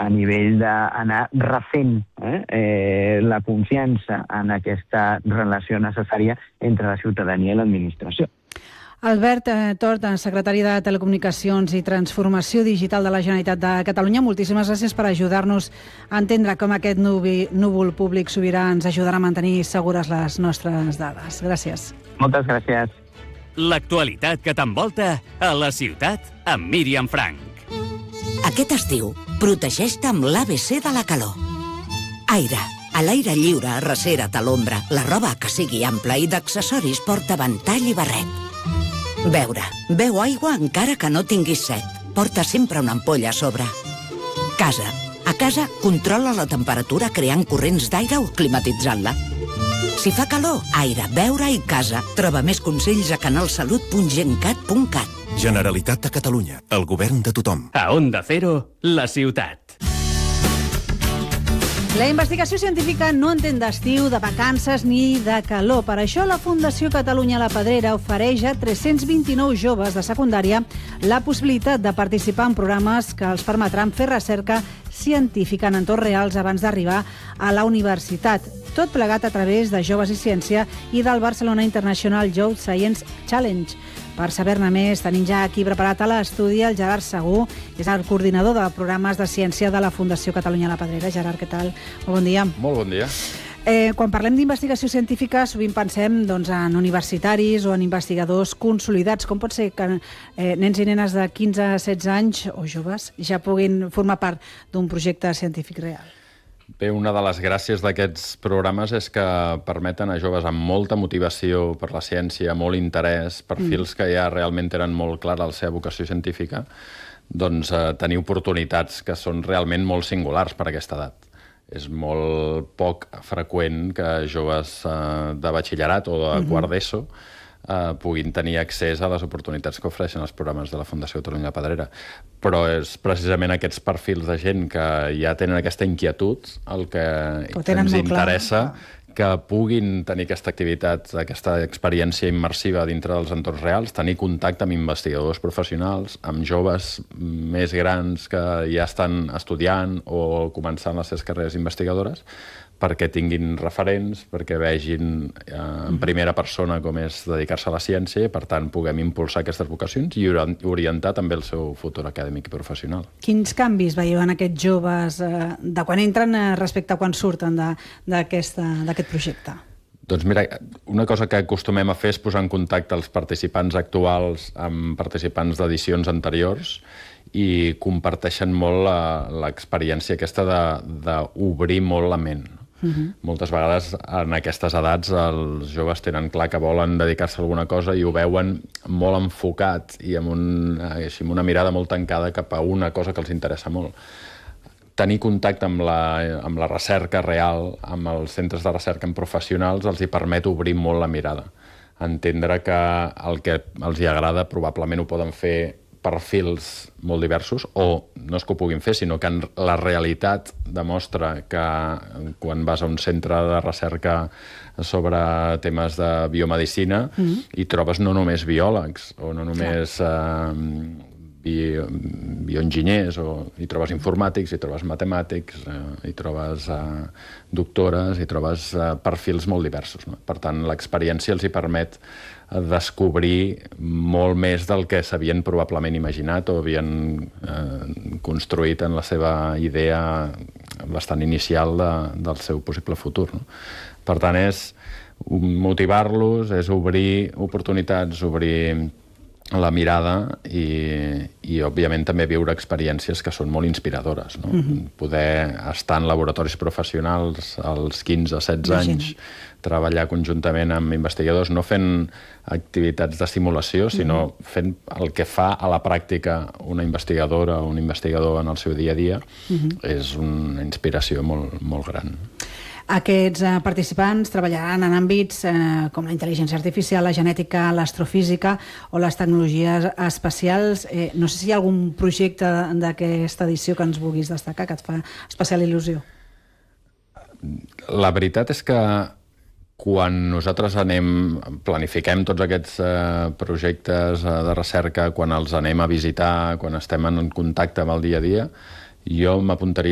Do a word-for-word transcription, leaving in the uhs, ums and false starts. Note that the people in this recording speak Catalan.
a nivell d'anar refent eh, eh, la confiança en aquesta relació necessària entre la ciutadania i l'administració. Albert Tort, secretari de Telecomunicacions i Transformació Digital de la Generalitat de Catalunya, moltíssimes gràcies per ajudar-nos a entendre com aquest núvol públic sobirà ens ajudarà a mantenir segures les nostres dades. Gràcies. Moltes gràcies. L'actualitat que t'envolta a la ciutat amb Míriam Frank. Aquest estiu, protegeix-te amb l'A B C de la calor. Aire. A l'aire lliure, arrecera't a l'ombra. La roba que sigui ampla i d'accessoris porta ventall i barret. Beure. Beu aigua encara que no tinguis set. Porta sempre una ampolla a sobre. Casa. A casa, controla la temperatura creant corrents d'aire o climatitzant-la. Si fa calor, aire, beure i casa. Troba més consells a canalsalut punt gencat punt cat. Generalitat de Catalunya. El govern de tothom. A Onda Cero, la ciutat. La investigació científica no entén d'estiu, de vacances ni de calor. Per això la Fundació Catalunya La Pedrera ofereix a tres-cents vint-i-nou joves de secundària la possibilitat de participar en programes que els permetran fer recerca científica en entorns reals abans d'arribar a la universitat. Tot plegat a través de Joves i Ciència i del Barcelona International Youth Science Challenge. Per saber-ne més, tenim ja aquí preparat a l'estudi el Gerard Segú, que és el coordinador de programes de ciència de la Fundació Catalunya La Pedrera. Gerard, què tal? Molt bon dia. Molt bon dia. Eh, quan parlem d'investigació científica, sovint pensem doncs, en universitaris o en investigadors consolidats. Com pot ser que eh, nens i nenes de quinze a setze anys o joves ja puguin formar part d'un projecte científic real? Bé, una de les gràcies d'aquests programes és que permeten a joves amb molta motivació per la ciència, molt interès, perfils mm. que ja realment tenen molt clara la seva vocació científica, doncs eh, tenir oportunitats que són realment molt singulars per a aquesta edat. És molt poc freqüent que joves eh, de batxillerat o de mm-hmm. quart d'ESO eh, puguin tenir accés a les oportunitats que ofereixen els programes de la Fundació Catalunya La Pedrera. Però és precisament aquests perfils de gent que ja tenen aquesta inquietud el que ens interessa, que puguin tenir aquesta activitat, aquesta experiència immersiva dintre dels entorns reals, tenir contacte amb investigadors professionals, amb joves més grans que ja estan estudiant o començant les seves carreres investigadores, perquè tinguin referents, perquè vegin eh, en primera persona com és dedicar-se a la ciència i, per tant, puguem impulsar aquestes vocacions i orientar també el seu futur acadèmic i professional. Quins canvis veieu en aquests joves eh, de quan entren eh, respecte a quan surten d'aquest projecte? Doncs mira, una cosa que acostumem a fer és posar en contacte els participants actuals amb participants d'edicions anteriors i comparteixen molt l'experiència aquesta d'obrir molt la ment. Uh-huh. Moltes vegades en aquestes edats els joves tenen clar que volen dedicar-se a alguna cosa i ho veuen molt enfocat i amb, un, així, amb una mirada molt tancada cap a una cosa que els interessa molt. Tenir contacte amb la, amb la recerca real, amb els centres de recerca amb professionals, els hi permet obrir molt la mirada. Entendre que el que els hi agrada probablement ho poden fer perfils molt diversos, o no és que ho puguin fer, sinó que la realitat demostra que quan vas a un centre de recerca sobre temes de biomedicina mm-hmm. hi trobes no només biòlegs o no només eh, bio, bioenginyers, o hi trobes informàtics, hi trobes matemàtics, eh, hi trobes eh, doctores, hi trobes eh, perfils molt diversos. No? Per tant, l'experiència els hi permet descobrir molt més del que s'havien probablement imaginat o havien eh, construït en la seva idea bastant inicial de, del seu possible futur. No? Per tant, és motivar-los, és obrir oportunitats, obrir la mirada i, i òbviament, també viure experiències que són molt inspiradores. No? Mm-hmm. Poder estar en laboratoris professionals als quinze a setze anys, treballar conjuntament amb investigadors, no fent activitats de simulació, sinó mm-hmm. fent el que fa a la pràctica una investigadora o un investigador en el seu dia a dia, mm-hmm. és una inspiració molt, molt gran. Aquests eh, participants treballaran en àmbits eh, com la intel·ligència artificial, la genètica, l'astrofísica o les tecnologies espacials. Eh, no sé si hi ha algun projecte d'aquesta edició que ens vulguis destacar, que et fa especial il·lusió. La veritat és que quan nosaltres anem, planifiquem tots aquests eh, projectes eh, de recerca, quan els anem a visitar, quan estem en contacte amb el dia a dia, jo m'apuntaria